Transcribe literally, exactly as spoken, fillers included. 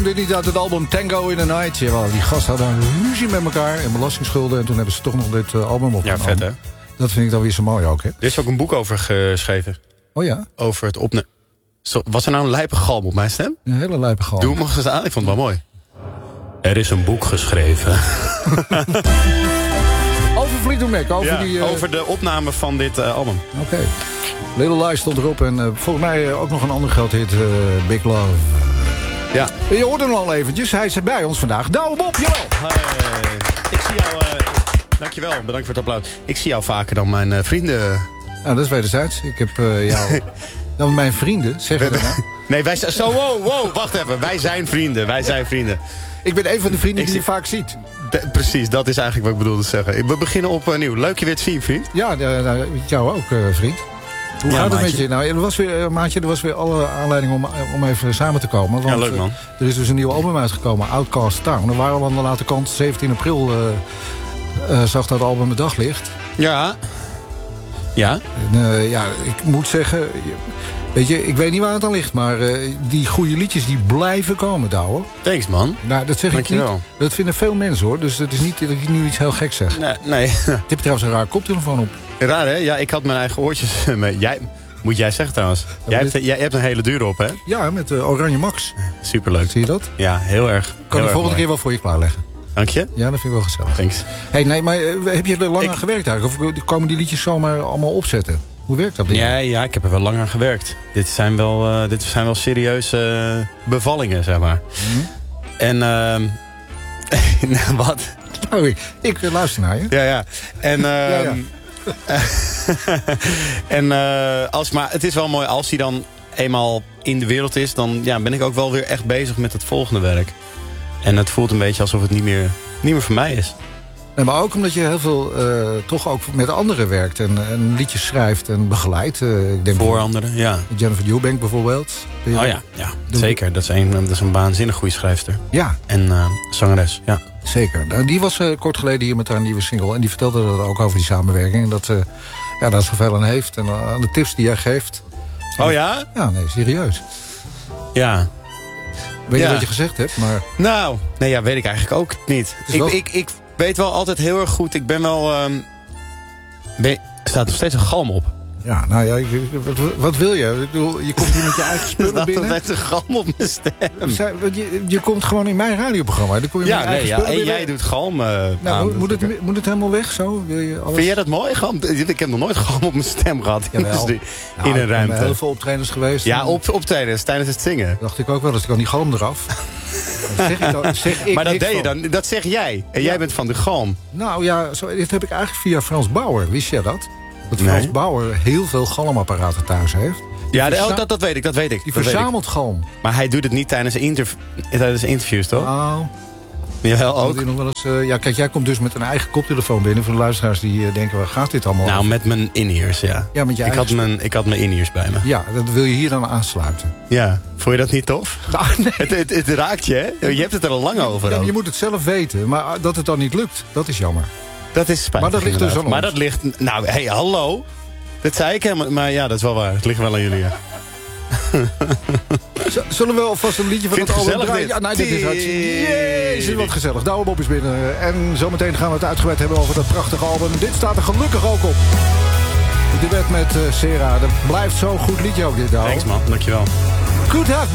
Dit niet uit het album Tango in the Night. Jawel, die gasten hadden een ruzie met elkaar en belastingsschulden. En toen hebben ze toch nog dit uh, album opgenomen. Ja, vet hè? Dat vind ik dan weer zo mooi ook, hè? Er is ook een boek over geschreven. Oh ja? Over het opnemen. Was er nou een lijpe galm op mijn stem? Een hele lijpe galm. Doe hem nog eens aan, ik vond het wel mooi. Er is een boek geschreven. Over Fleetwood Mac, over ja, die... Uh... over de opname van dit uh, album. Oké. Okay. Little Lies stond erop en uh, volgens mij uh, ook nog een andere groot hit, uh, Big Love. Ja. Je hoort hem al eventjes, hij is bij ons vandaag. Douwe Bob, jawel! Hey. Ik zie jou... Uh, dankjewel, bedankt voor het applaus. Ik zie jou vaker dan mijn uh, vrienden. Nou, dat is wederzijds. Ik heb uh, jou... dan mijn vrienden, zeg je dat nou? Nee, wij zijn... Zo, wow, wow, wacht even. Wij zijn vrienden, wij zijn vrienden. Ik ben een van de vrienden ik die zie... je vaak ziet. De, precies, dat is eigenlijk wat ik bedoelde te zeggen. We beginnen opnieuw. Leuk je weer te zien, vriend. Ja, uh, nou, jou ook, uh, vriend. Hoe ja, gaat het maatje. met je? Nou, er was weer, uh, maatje, er was weer alle aanleiding om, om even samen te komen. Want, ja, leuk man. Uh, er is dus een nieuw album uitgekomen, Outcast Town. Er waren al aan de late kant, zeventien april uh, uh, zag dat album het daglicht. Ja. Ja? En, uh, ja, ik moet zeggen... Weet je, ik weet niet waar het aan ligt, maar uh, die goede liedjes die blijven komen, Douwe. Thanks, man. Nou, dat zeg Dankjewel. ik niet. Dat vinden veel mensen, hoor. Dus het is niet dat ik nu iets heel geks zeg. Nee, nee. Je hebt trouwens een raar koptelefoon op. Raar, hè? Ja, ik had mijn eigen oortjes mee. Jij, moet jij zeggen trouwens. Ja, jij, dit... hebt, jij hebt een hele dure op, hè? Ja, met uh, Oranje Max. Superleuk. Zie je dat? Ja, heel erg. Kan heel de volgende erg keer wel voor je klaarleggen. Dank je. Ja, dat vind ik wel gezellig. Thanks. Hey, nee, maar uh, heb je er lang ik... aan gewerkt eigenlijk? Of komen die liedjes zomaar allemaal opzetten? Hoe werkt dat? Ja, ja, ik heb er wel lang aan gewerkt. Dit zijn wel, uh, dit zijn wel serieuze uh, bevallingen, zeg maar. Mm-hmm. En, uh, wat? Oh, ik, ik uh, luister naar je. Ja, ja. En, uh, ja, ja. en uh, als, maar het is wel mooi als hij dan eenmaal in de wereld is, dan ja, ben ik ook wel weer echt bezig met het volgende werk. En het voelt een beetje alsof het niet meer, niet meer voor mij is. Nee, maar ook omdat je heel veel uh, toch ook met anderen werkt en, en liedjes schrijft en begeleidt. Uh, ik denk voor anderen, ja. Jennifer Eubank bijvoorbeeld. Oh ja, ja zeker. Dat is, een, dat is een waanzinnig goede schrijfster. Ja. En uh, zangeres, ja. Zeker. Nou, die was uh, kort geleden hier met haar nieuwe single. En die vertelde dat ook over die samenwerking. En dat uh, ja, daar zoveel aan heeft. En uh, aan de tips die jij geeft. Oh ja? Ja, nee, serieus. Ja. Weet ja. je wat je gezegd hebt? Maar... Nou, nee, ja, weet ik eigenlijk ook niet. Ik, wel... ik, ik weet wel altijd heel erg goed. Ik ben wel... Um, ben, er staat nog steeds een galm op. Ja, nou ja, ik, wat, wat wil je? Ik bedoel, je komt hier met je eigen spullen er binnen. Er staat een galm op mijn stem. Je, je komt gewoon in mijn radioprogramma. Dan kom je ja, met je nee, eigen ja. En binnen. jij doet galm uh, nou, aan. Moet het, moet het helemaal weg zo? Wil je alles... Vind jij dat mooi? Galm? Ik heb nog nooit galm op mijn stem gehad. Jawel. In, nou, in een ruimte. Ik ben heel veel optredens geweest. Ja, op, optredens tijdens het zingen. Dacht ik ook wel, dus ik kan die galm eraf. Dat zeg ik dan, zeg ik maar dat deed van. je dan, dat zeg jij. En ja. jij bent van de galm. Nou ja, zo, dit heb ik eigenlijk via Frans Bauer. Wist je dat? Dat Frans nee. Bauer heel veel galmapparaten thuis heeft. Die ja, verza- dat, dat weet ik, dat weet ik. Die dat verzamelt ik. galm. Maar hij doet het niet tijdens, interv- tijdens interviews, toch? Nou... Jawel, ook. Nog wel eens, uh, ja, kijk, jij komt dus met een eigen koptelefoon binnen. Voor de luisteraars die uh, denken, waar gaat dit allemaal Nou, over? met mijn in-ears, ja. ja met je ik, had mijn, ik had mijn in-ears bij me. Ja, dat wil je hier dan aansluiten. Ja, vond je dat niet tof? Nou, nee. het, het, het raakt je, hè? Je hebt het er al lang over. Ja, je moet het zelf weten, maar dat het dan niet lukt, dat is jammer. Dat is spijtig. Maar dat ligt dus aan ons. Maar dat ligt... Nou, hé, hey, hallo. Dat zei ik helemaal... Maar ja, dat is wel waar. Het ligt wel aan jullie, ja. Zullen we alvast een liedje van Vind het album gezellig draaien? dit? Ja, nee, dit is hartstikke... Jezus, wat gezellig. Douwe Bob is binnen. En zometeen gaan we het uitgebreid hebben over dat prachtige album. Dit staat er gelukkig ook op. De duet met uh, Sera. Dat blijft zo'n goed liedje ook, dit, Douwe. Thanks, man. Dankjewel. Goed,